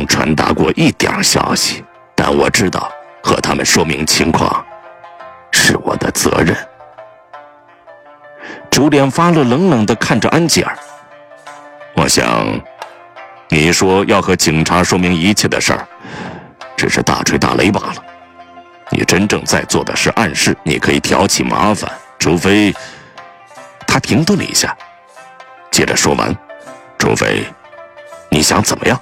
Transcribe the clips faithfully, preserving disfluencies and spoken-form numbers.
传达过一点消息，但我知道和他们说明情况是我的责任。朱莲发了冷冷地看着安吉尔，我想你说要和警察说明一切的事儿，只是大吹大擂罢了。你真正在做的是暗示你可以挑起麻烦，除非……他停顿了一下，接着说完，除非你想怎么样？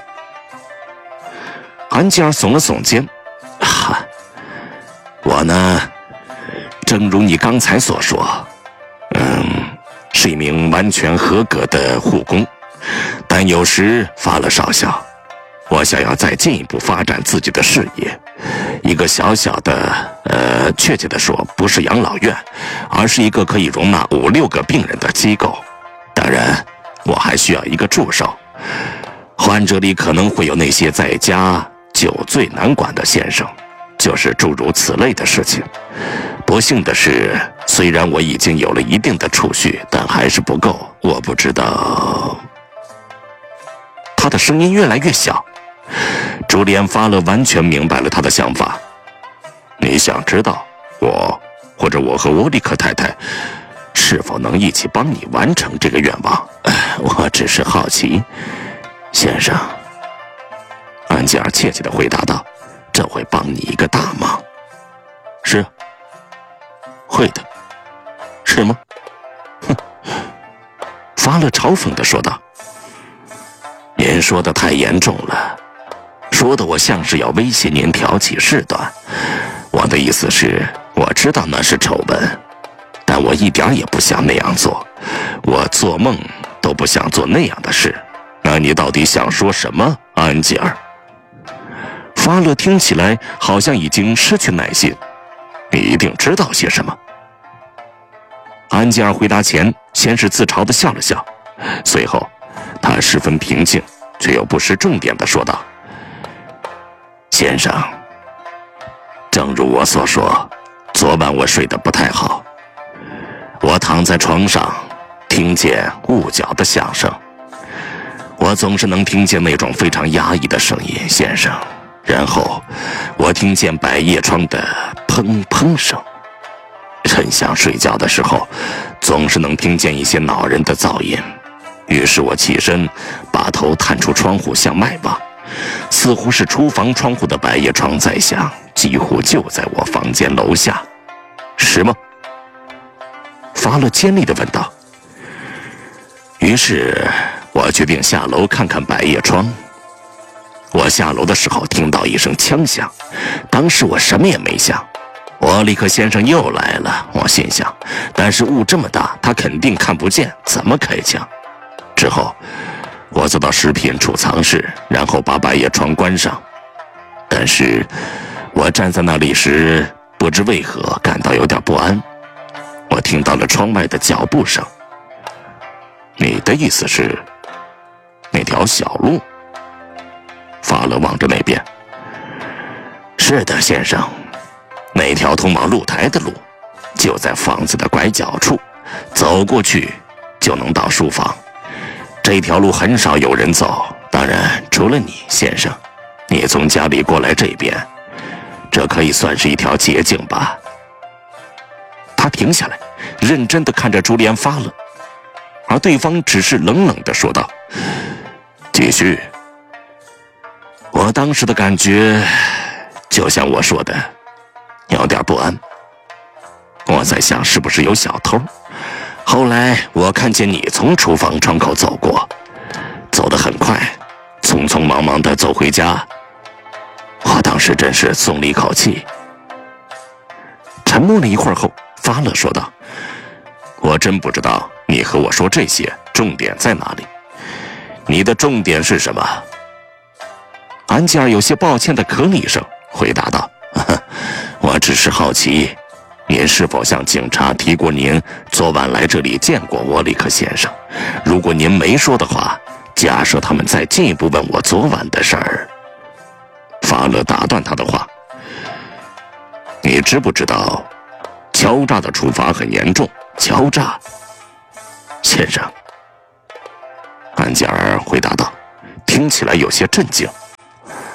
安吉尔耸了耸肩，哈，我呢，正如你刚才所说，嗯，是一名完全合格的护工，但有时发了少校，我想要再进一步发展自己的事业，一个小小的，呃，确切的说，不是养老院，而是一个可以容纳五六个病人的机构。当然，我还需要一个助手。患者里可能会有那些在家酒醉难管的先生，就是诸如此类的事情。不幸的是，虽然我已经有了一定的储蓄，但还是不够。我不知道。他的声音越来越小。朱莲发了完全明白了他的想法。你想知道我或者我和沃利克太太是否能一起帮你完成这个愿望？我只是好奇，先生。安吉尔切切地回答道，这会帮你一个大忙。是，会的。是吗？哼，发了嘲讽地说道，您说的太严重了，说的我像是要威胁您挑起事端。我的意思是，我知道那是丑闻，但我一点也不想那样做，我做梦都不想做那样的事。那你到底想说什么，安吉尔？发勒听起来好像已经失去耐心，你一定知道些什么。安吉尔回答前，先是自嘲地笑了笑，随后他十分平静却又不失重点地说道，先生，正如我所说，昨晚我睡得不太好，我躺在床上听见捂脚的响声，我总是能听见那种非常压抑的声音，先生。然后我听见百叶窗的砰砰声，很想睡觉的时候总是能听见一些恼人的噪音，于是我起身把头探出窗户向外望，似乎是厨房窗户的百叶窗在响，几乎就在我房间楼下。是吗？发了尖利地问道。于是我决定下楼看看百叶窗。我下楼的时候听到一声枪响，当时我什么也没想，沃利克先生又来了，我心想，但是雾这么大，他肯定看不见，怎么开枪？之后我走到食品储藏室，然后把百叶窗关上。但是我站在那里时，不知为何感到有点不安，我听到了窗外的脚步声。你的意思是那条小路？法勒望着那边。是的，先生，那条通往露台的路就在房子的拐角处，走过去就能到书房。这条路很少有人走，当然除了你，先生，你从家里过来这边，这可以算是一条捷径吧。他停下来，认真地看着朱莲发勒，而对方只是冷冷地说道，继续。我当时的感觉就像我说的，有点不安。我在想是不是有小偷，后来我看见你从厨房窗口走过，走得很快，匆匆忙忙地走回家，我当时真是松了一口气。沉默了一会儿后，发勒说道，我真不知道你和我说这些重点在哪里，你的重点是什么？安吉尔有些抱歉地咳了一声，回答道，我只是好奇，您是否向警察提过您昨晚来这里见过沃利克先生？如果您没说的话，假设他们再进一步问我昨晚的事儿。法勒打断他的话，你知不知道敲诈的处罚很严重？敲诈，先生。安吉尔回答道，听起来有些震惊。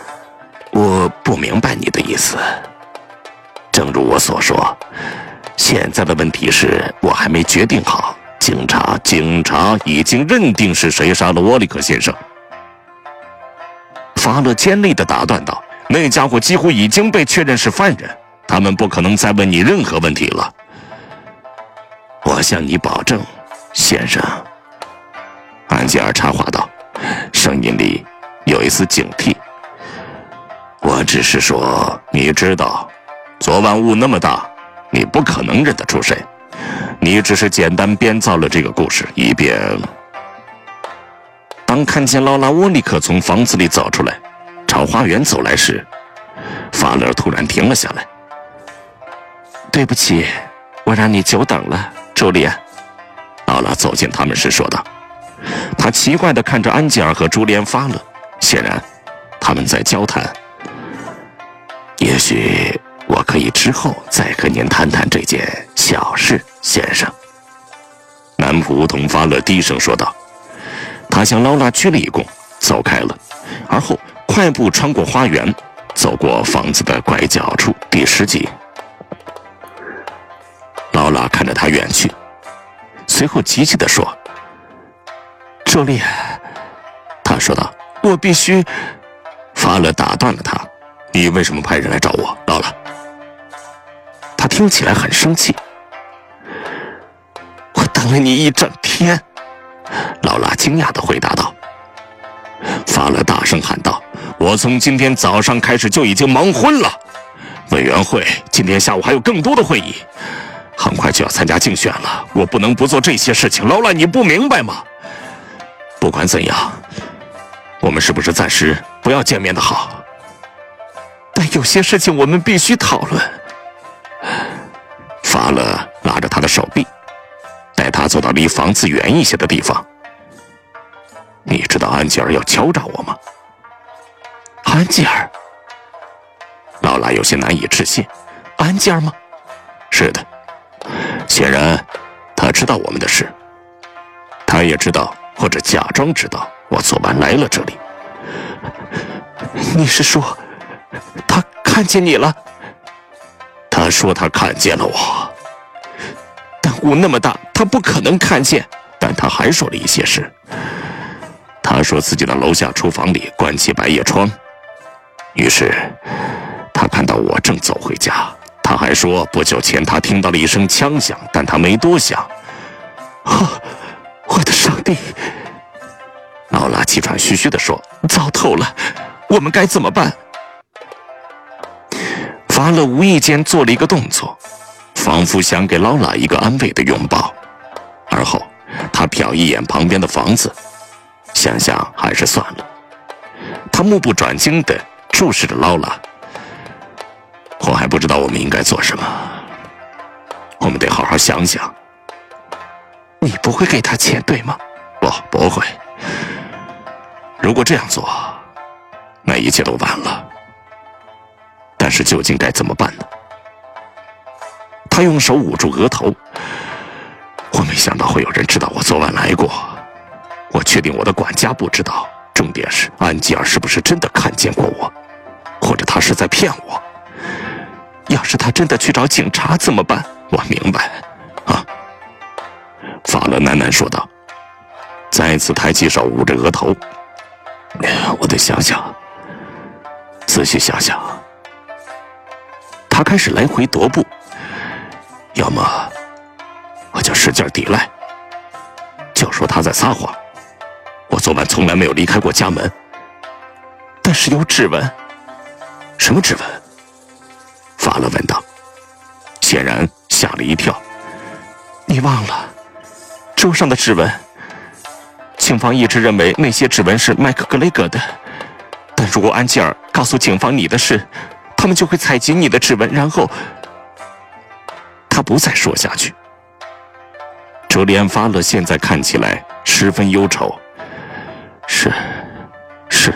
我不明白你的意思。正如我所说，现在的问题是我还没决定好。警察，警察已经认定是谁杀了沃利克先生。法勒尖利地打断道：“那家伙几乎已经被确认是犯人，他们不可能再问你任何问题了。我向你保证，先生。”安吉尔插话道，声音里有一丝警惕。我只是说，你知道，昨晚雾那么大，你不可能认得出谁。你只是简单编造了这个故事，以便……当看见劳拉·沃利克从房子里走出来，朝花园走来时，法勒突然停了下来。对不起，我让你久等了，朱莉安。劳拉走进他们时说道。他奇怪地看着安吉尔和朱莉安·法勒，显然他们在交谈。也许我可以之后再和您谈谈这件小事，先生。男仆同法勒低声说道。他向劳拉鞠了一躬，走开了，而后快步穿过花园，走过房子的拐角处。第十集。劳拉看着他远去，随后急切地说：“朱莉，他说道，我必须……”法勒打断了他：“你为什么派人来找我，劳拉？”他听起来很生气。“我等了你一整天。”劳拉惊讶地回答道。法勒大声喊道：“我从今天早上开始就已经忙昏了。委员会今天下午还有更多的会议，很快就要参加竞选了，我不能不做这些事情。劳拉，你不明白吗？不管怎样，我们是不是暂时不要见面的好？但有些事情我们必须讨论。”法勒拉着他的手臂，带他走到离房子远一些的地方。“你知道安吉尔要敲诈我吗？”安吉尔？劳拉有些难以置信。“安吉尔吗？”“是的，显然他知道我们的事，他也知道，或者假装知道我昨晚来了这里。”“你是说他看见你了？”“他说他看见了我，但雾那么大，他不可能看见。但他还说了一些事。他说自己的楼下厨房里关起百叶窗，于是他看到我正走回家。他还说不久前他听到了一声枪响，但他没多想。”“哦，我的上帝！”劳拉气喘吁吁地说，“糟透了，我们该怎么办？”法勒无意间做了一个动作，仿佛想给劳拉一个安慰的拥抱，而后他瞟一眼旁边的房子，想想还是算了。他目不转睛地注视着劳拉。“我还不知道我们应该做什么，我们得好好想想。”“你不会给他钱，对吗？”“不，不会。如果这样做，那一切都完了。但是究竟该怎么办呢？”他用手捂住额头。“我没想到会有人知道我昨晚来过。我确定我的管家不知道。重点是安吉尔是不是真的看见过我，或者他是在骗我？要是他真的去找警察怎么办？”“我明白，啊。”法勒喃喃说道，再次抬起手捂着额头。“我得想想，仔细想想。”他开始来回踱步。“要么我就使劲抵赖，就说他在撒谎。我昨晚从来没有离开过家门。但是有指纹。”“什么指纹？”法勒问道，显然吓了一跳。“你忘了桌上的指纹？警方一直认为那些指纹是麦克格雷格的，但如果安吉尔告诉警方你的事，他们就会采集你的指纹，然后……”他不再说下去。朱利安·法勒现在看起来十分忧愁。“是，是，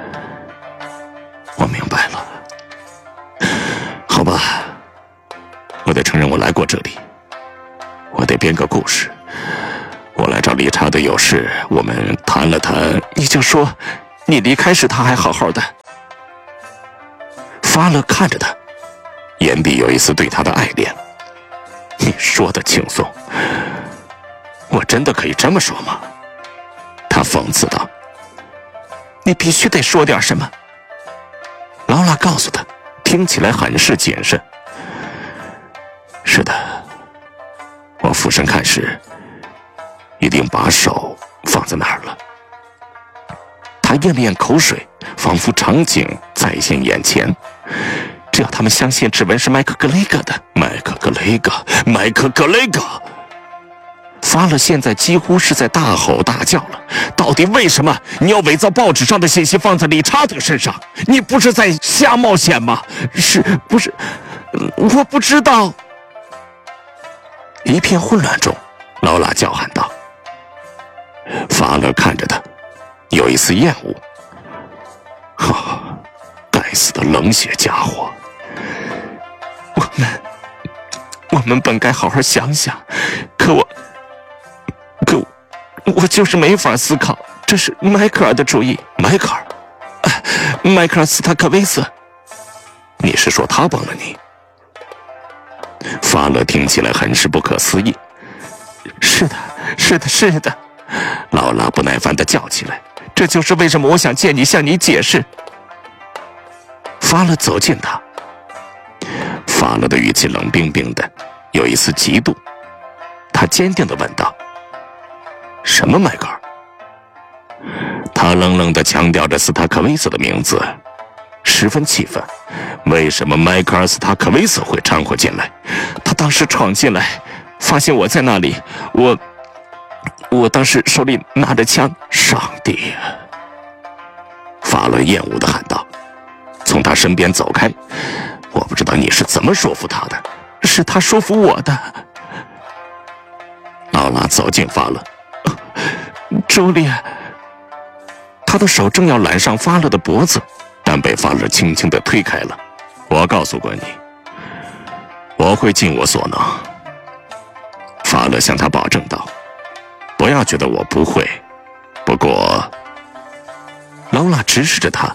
我明白了。好吧，我得承认我来过这里，我得编个故事。我来找理查德有事，我们谈了谈。”“你就说你离开时他还好好的。” 发了看着他，眼底有一丝对他的爱恋。你说的轻松，我真的可以这么说吗？他讽刺道。你必须得说点什么。劳拉告诉他，听起来很是谨慎。是的，我俯身看时，一定把手放在那儿了。他咽了咽口水，仿佛场景再现眼前。只要他们相信指纹是麦克格雷格的，麦克格雷格，麦克格雷格。发了现在几乎是在大吼大叫了，到底为什么你要伪造报纸上的信息放在理查德身上？你不是在瞎冒险吗？是不是？我不知道。一片混乱中，劳拉叫喊道。法勒看着他，有一丝厌恶。哈，该死的冷血家伙！我们，我们本该好好想想，可我。可我就是没法思考，这是迈克尔的主意。迈克尔，哎，迈克尔斯塔克维斯，你是说他帮了你？法勒听起来很是不可思议。是的，是的，是的，劳拉不耐烦地叫起来。这就是为什么我想见你，向你解释。法勒走近他，法勒的语气冷冰冰的，有一丝嫉妒。他坚定地问道。什么迈克尔？他冷冷地强调着斯塔克维斯的名字，十分气愤。为什么迈克尔·斯塔克维斯会掺和进来？他当时闯进来，发现我在那里，我，我当时手里拿着枪。上帝！法勒厌恶地喊道，从他身边走开。我不知道你是怎么说服他的，是他说服我的。劳拉走近法勒。朱莉亚，他的手正要揽上法勒的脖子，但被法勒轻轻地推开了。我告诉过你，我会尽我所能。法勒向他保证道：“不要觉得我不会。不过，劳拉直视着他，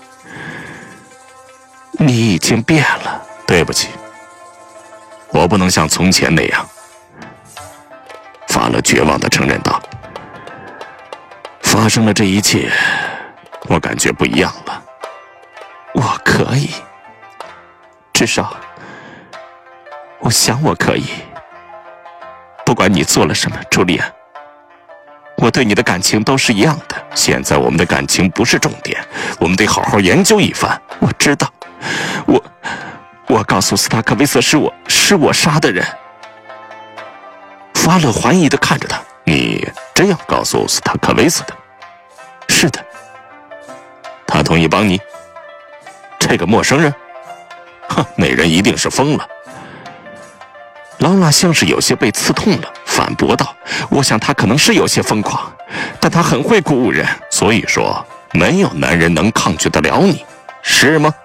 你已经变了。对不起，我不能像从前那样。”法勒绝望地承认道。发生了这一切，我感觉不一样了。我可以，至少，我想我可以。不管你做了什么，朱莉安，我对你的感情都是一样的。现在我们的感情不是重点，我们得好好研究一番。我知道，我，我告诉斯塔克维瑟是我是我杀的人。法勒怀疑地看着他，你这样告诉斯塔克维斯的？是的。他同意帮你？这个陌生人？哼，那人一定是疯了。劳拉像是有些被刺痛了，反驳道：“我想他可能是有些疯狂，但他很会鼓舞人，所以说没有男人能抗拒得了你，是吗？”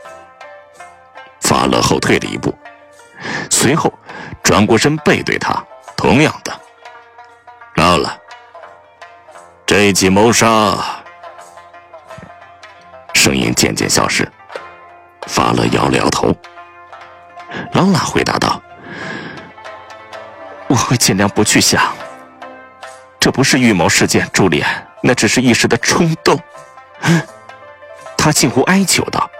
法勒后退了一步，随后转过身背对他。同样的，劳拉，这起谋杀……声音渐渐消失。法勒摇了摇头。劳拉回答道：“我会尽量不去想，这不是预谋事件，朱莉安，那只是一时的冲动。”他近乎哀求道：“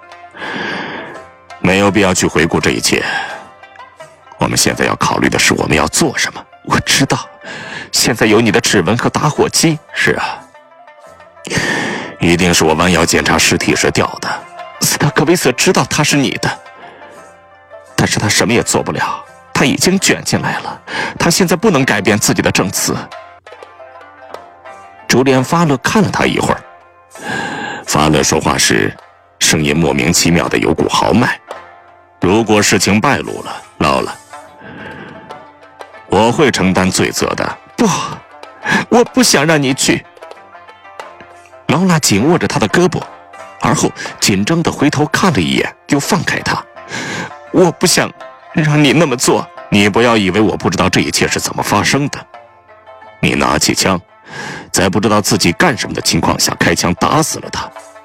没有必要去回顾这一切。我们现在要考虑的是我们要做什么。”我知道，现在有你的指纹和打火机。是啊，一定是我弯腰检查尸体时掉的。斯塔克维瑟知道他是你的，但是他什么也做不了，他已经卷进来了，他现在不能改变自己的证词。朱莉安·法勒看了他一会儿，法勒说话时声音莫名其妙的有股豪迈。如果事情败露了，劳拉，我会承担罪责的。不，我不想让你去。劳拉紧握着他的胳膊，而后紧张地回头看了一眼，又放开他。我不想让你那么做。你不要以为我不知道这一切是怎么发生的。你拿起枪，在不知道自己干什么的情况下开枪打死了他。